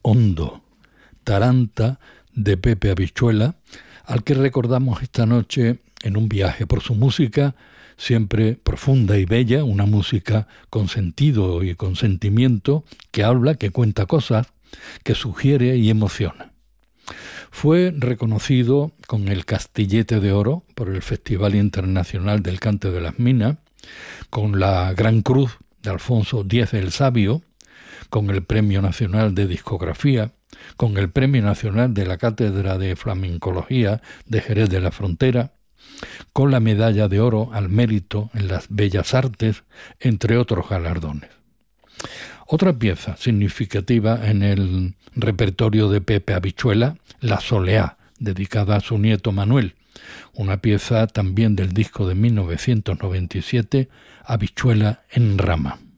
hondo, Taranta, de Pepe Habichuela, al que recordamos esta noche en un viaje por su música, siempre profunda y bella, una música con sentido y con sentimiento, que habla, que cuenta cosas, que sugiere y emociona. Fue reconocido con el Castillete de Oro por el Festival Internacional del Cante de las Minas, con la Gran Cruz de Alfonso X el Sabio, con el Premio Nacional de Discografía, con el Premio Nacional de la Cátedra de Flamencología de Jerez de la Frontera, con la Medalla de Oro al Mérito en las Bellas Artes, entre otros galardones. Otra pieza significativa en el repertorio de Pepe Habichuela, La Soleá, dedicada a su nieto Manuel, una pieza también del disco de 1997, Habichuela en Rama.